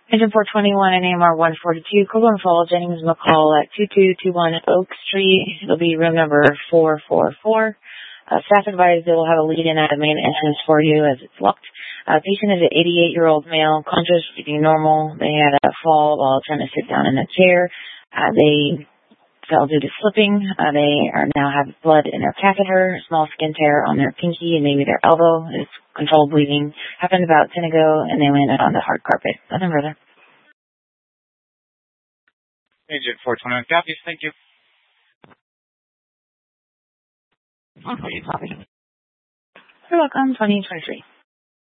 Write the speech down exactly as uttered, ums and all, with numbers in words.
Engine four twenty-one and A M R one forty-two, Copeland Falls, Jennings McCall at two two two one Oak Street. It'll be room number four four four. Uh, staff advised they will have a lead-in at the main entrance for you as it's locked. Uh, patient is an eighty-eight-year-old male, conscious, breathing normal. They had a fall while trying to sit down in a chair. Uh, they fell due to slipping. Uh, they are now have blood in their catheter, small skin tear on their pinky and maybe their elbow. It's controlled bleeding. Happened about ten ago, and they landed on the hard carpet. Nothing further. Agent four twenty-one copies. Thank you. Okay, copy. You're welcome. twenty twenty-three.